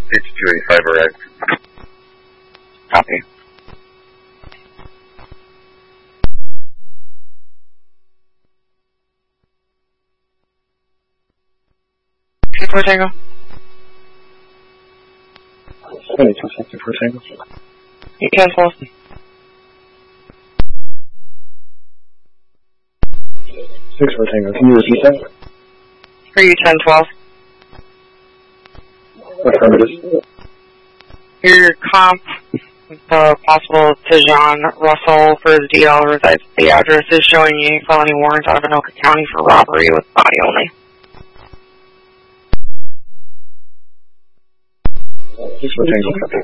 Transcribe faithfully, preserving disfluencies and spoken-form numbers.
H two eighty-five arrived. Copy. sixty-four Tango. seventy-two sixty-four Tango. You can twelve. sixty-four Tango. Can you repeat that? For you, ten twelve. Affirmative. Your comp, uh, possible Tijan Russell for his D L resides at the address is showing you felony warrant out of Anoka County for robbery with body only. sixty-four Tango.